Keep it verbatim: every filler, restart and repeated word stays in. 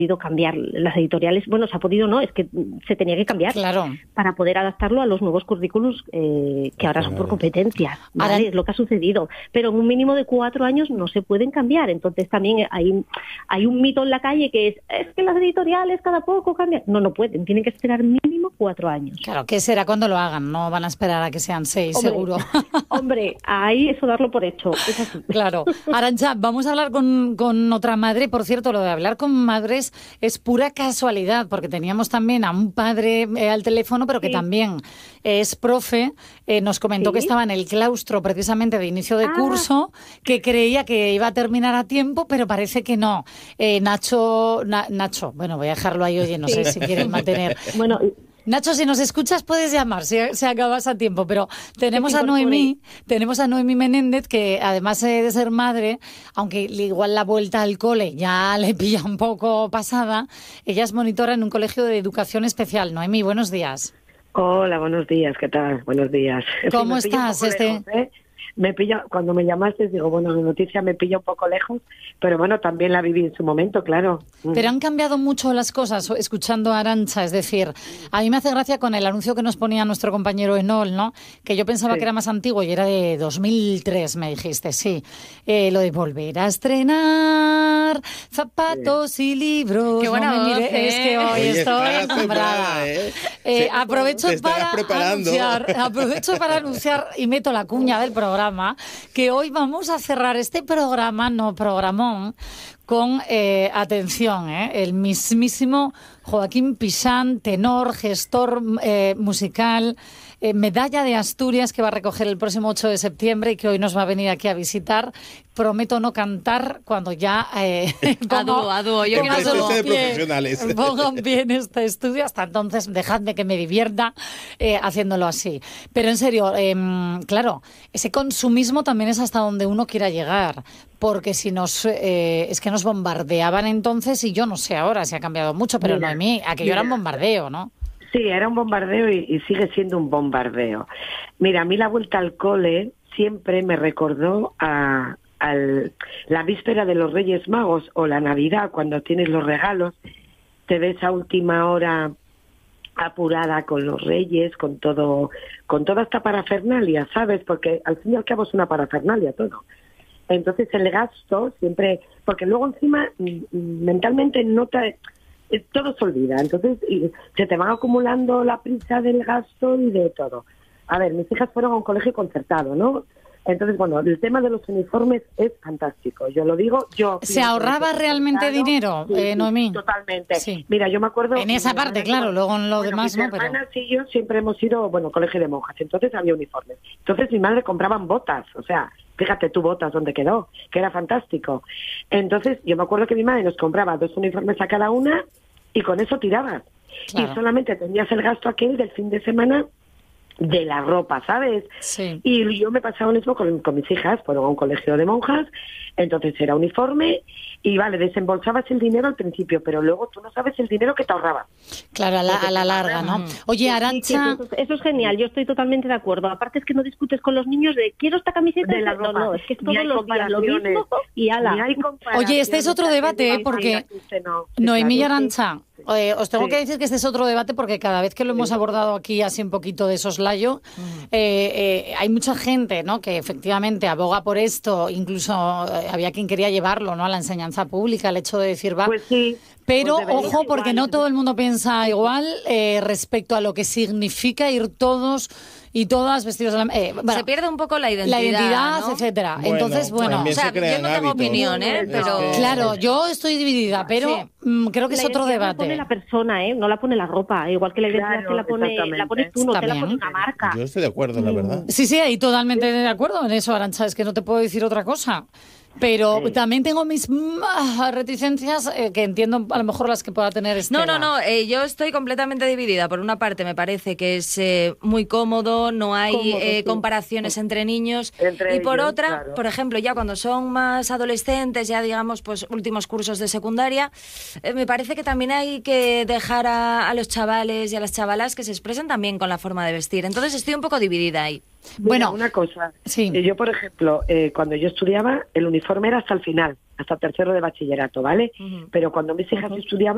podido cambiar las editoriales, bueno, se ha podido, no, es que se tenía que cambiar claro. para poder adaptarlo a los nuevos currículos eh, que ahora son por competencias, ¿vale? Ahora... es lo que ha sucedido, pero en un mínimo de cuatro años no se pueden cambiar, entonces también hay, hay un mito en la calle que es, es que las editoriales cada poco cambian, no, no pueden, tienen que esperar mínimo cuatro años. Claro, que será cuando lo hagan, no van a esperar a que sean seis, hombre, seguro. Hombre, ahí eso darlo por hecho, es así. Claro. Arantxa, vamos a hablar con, con otra madre, por cierto, lo de hablar con madres es pura casualidad, porque teníamos también a un padre eh, al teléfono, pero que sí. también es profe, eh, nos comentó ¿Sí? que estaba en el claustro precisamente de inicio de ah. curso, que creía que iba a terminar a tiempo, pero parece que no. Eh, Nacho, Na, Nacho, bueno, voy a dejarlo ahí, oye, no sí. sé si quieres mantener... Bueno, Nacho, si nos escuchas puedes llamar, si, si acabas a tiempo, pero tenemos a Noemí, tenemos a Noemí Menéndez, que además de ser madre, aunque igual la vuelta al cole ya le pilla un poco pasada, ella es monitora en un colegio de educación especial. Noemí, buenos días. Hola, buenos días, ¿qué tal? Buenos días. ¿Cómo sí, estás? Este... Lejos, ¿eh? Me pilla, cuando me llamaste, digo, bueno, la noticia me pilla un poco lejos, pero bueno, también la viví en su momento, claro. Pero han cambiado mucho las cosas, escuchando a Arantxa, es decir, a mí me hace gracia con el anuncio que nos ponía nuestro compañero Enol, ¿no? Que yo pensaba sí. que era más antiguo y era de dos mil tres, me dijiste, sí. Eh, lo de volver a estrenar zapatos sí. y libros. Qué buena no me voz, mire, ¿eh? Es que hoy Oye, estoy asombrada, ¿eh? eh, aprovecho para anunciar, aprovecho para anunciar y meto la cuña del programa, que hoy vamos a cerrar este programa, no programón, con, eh, atención, eh, el mismísimo Joaquín Pixán, tenor, gestor eh, musical, eh, medalla de Asturias, que va a recoger el próximo ocho de septiembre y que hoy nos va a venir aquí a visitar. Prometo no cantar cuando ya eh, a dúo, a dúo. Yo pongan de pie, profesionales. pongan pie en este estudio. Hasta entonces, dejadme que me divierta eh, haciéndolo así. Pero en serio, eh, claro, ese consumismo también es hasta donde uno quiera llegar. Porque si nos eh, es que nos bombardeaban entonces, y yo no sé ahora si ha cambiado mucho, pero mira, Noemí, aquello mira, era un bombardeo, ¿no? Sí, era un bombardeo y, y sigue siendo un bombardeo. Mira, a mí la vuelta al cole siempre me recordó a, a la víspera de los Reyes Magos o la Navidad, cuando tienes los regalos, te ves a última hora apurada con los Reyes, con todo, con toda esta parafernalia, ¿sabes? Porque al fin y al cabo es una parafernalia todo. Entonces el gasto siempre, porque luego encima mentalmente no te, todo se olvida, entonces y se te van acumulando la prisa del gasto y de todo. A ver, mis hijas fueron a un colegio concertado, ¿no? Entonces, bueno, el tema de los uniformes es fantástico, yo lo digo, yo... ¿Se ahorraba realmente dinero, sí, eh, Noemí? Sí, totalmente. Sí. Mira, yo me acuerdo... En esa parte, claro, cuando, luego en lo bueno, demás mis no, pero... hermanas y yo siempre hemos ido, bueno, colegio de monjas, entonces había uniformes. Entonces mi madre compraban botas, o sea... Fíjate tú, botas, ¿dónde quedó? Que era fantástico. Entonces, yo me acuerdo que mi madre nos compraba dos uniformes a cada una y con eso tirabas. Claro. Y solamente tenías el gasto aquel del fin de semana de la ropa, ¿sabes? Sí. Y yo me pasaba lo mismo con, con mis hijas, fueron a un colegio de monjas, entonces era uniforme y vale, desembolsabas el dinero al principio, pero luego tú no sabes el dinero que te ahorrabas. Claro, a la, a la larga, ¿no? Oye, Arantxa... Sí, sí, eso, eso es genial, yo estoy totalmente de acuerdo. Aparte es que no discutes con los niños de quiero esta camiseta de la ropa. No, no, es que es todos los días lo mismo y ala. Oye, este es otro debate, ¿eh? Porque no, Noemí y Arantxa... Eh, os tengo sí. que decir que este es otro debate porque cada vez que lo hemos abordado aquí así un poquito de soslayo, eh, eh, hay mucha gente, ¿no?, que efectivamente aboga por esto, incluso eh, había quien quería llevarlo, ¿no?, a la enseñanza pública, el hecho de decir va... Pues sí. Pero, pues ojo, porque igual. No todo el mundo piensa igual eh, respecto a lo que significa ir todos y todas vestidos de la... Eh, bueno, se pierde un poco la identidad, La identidad, ¿no? etcétera. Bueno, Entonces, bueno... O sea, yo no tengo hábitos. opinión, ¿eh? Pero... Claro, yo estoy dividida, pero sí. mm, creo que la es otro debate. La pone la persona, ¿eh? No la pone la ropa. Igual que la identidad claro, que la, pone, la pones tú, no También. te la pone una marca. Yo estoy de acuerdo, la verdad. Sí, sí, ahí totalmente de acuerdo en eso, Arantxa. Es que no te puedo decir otra cosa. Pero sí. también tengo mis uh, reticencias eh, que entiendo a lo mejor las que pueda tener Estela. No, no, no, eh, yo estoy completamente dividida. Por una parte me parece que es eh, muy cómodo, no hay cómodo, eh, sí. comparaciones entre niños. Entre y por ellos, otra, claro. por ejemplo, ya cuando son más adolescentes, ya digamos, pues últimos cursos de secundaria, eh, me parece que también hay que dejar a, a los chavales y a las chavalas que se expresen también con la forma de vestir. Entonces estoy un poco dividida ahí. Bueno, Bueno, una cosa. sí. Yo, por ejemplo, eh, cuando yo estudiaba, el uniforme era hasta el final, hasta tercero de bachillerato, ¿vale? Uh-huh. Pero cuando mis hijas uh-huh. estudiaban,